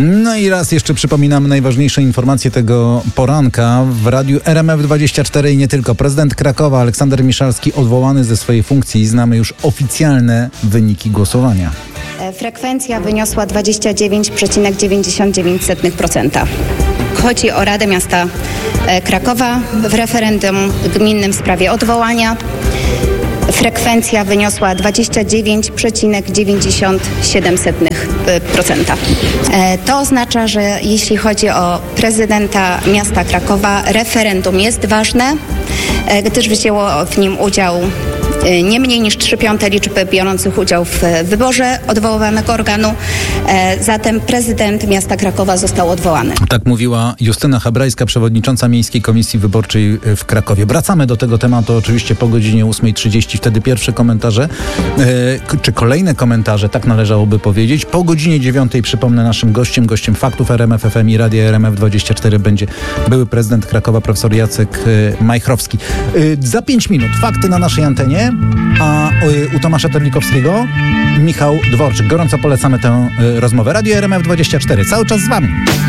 No i raz jeszcze przypominam najważniejsze informacje tego poranka w radiu RMF24 i nie tylko. Prezydent Krakowa Aleksander Miszalski odwołany ze swojej funkcji. Znamy już oficjalne wyniki głosowania. Frekwencja wyniosła 29,99%. Chodzi o Radę Miasta Krakowa w referendum gminnym w sprawie odwołania. Frekwencja wyniosła 29,97%. To oznacza, że jeśli chodzi o prezydenta miasta Krakowa, referendum jest ważne, gdyż wzięło w nim udział nie mniej niż 3/5 liczby biorących udział w wyborze odwoływanego organu. Zatem prezydent miasta Krakowa został odwołany. Tak mówiła Justyna Hebrajska, przewodnicząca Miejskiej Komisji Wyborczej w Krakowie. Wracamy do tego tematu oczywiście po godzinie 8:30. Wtedy pierwsze komentarze, czy kolejne komentarze, tak należałoby powiedzieć. Po godzinie 9:00, przypomnę, naszym gościem Faktów RMF FM i Radia RMF24 będzie były prezydent Krakowa, profesor Jacek Majchrowski. Za 5 minut fakty na naszej antenie, a u Tomasza Terlikowskiego Michał Dworczyk. Gorąco polecamy tę rozmowę. Radio RMF24 cały czas z wami.